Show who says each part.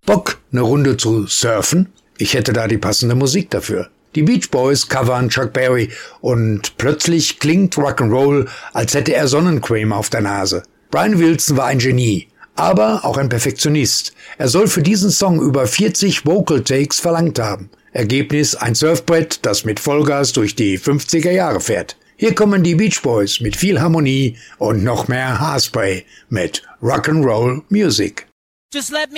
Speaker 1: Bock, eine Runde zu surfen? Ich hätte da die passende Musik dafür. Die Beach Boys covern Chuck Berry und plötzlich klingt Rock'n'Roll, als hätte er Sonnencreme auf der Nase. Brian Wilson war ein Genie, aber auch ein Perfektionist. Er soll für diesen Song über 40 Vocal Takes verlangt haben. Ergebnis ein Surfbrett, das mit Vollgas durch die 50er Jahre fährt. Hier kommen die Beach Boys mit viel Harmonie und noch mehr Haarspray mit Rock'n'Roll Music.
Speaker 2: Just let me